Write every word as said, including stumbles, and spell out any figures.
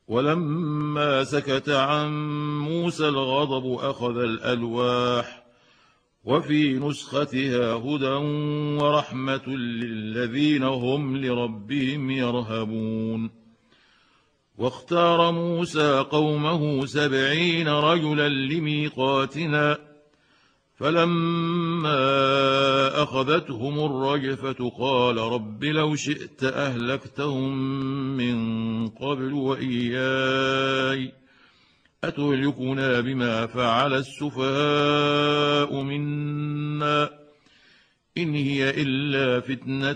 ولما سكت عن موسى الغضب أخذ الألواح وفي نسختها هدى ورحمة للذين هم لربهم يرهبون. واختار موسى قومه سبعين رجلا لميقاتنا فلما أخذتهم الرجفة قال رب لو شئت أهلكتهم من قبل وإياي أتهلكنا بما فعل السفهاء منا إن هي إلا فتنة